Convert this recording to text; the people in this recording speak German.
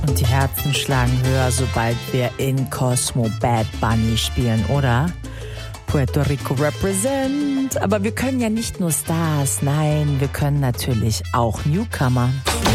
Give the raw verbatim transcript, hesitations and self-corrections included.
Und die Herzen schlagen höher, sobald wir in Cosmo Bad Bunny spielen, oder? Puerto Rico represent. Aber wir können ja nicht nur Stars, nein, wir können natürlich auch Newcomer.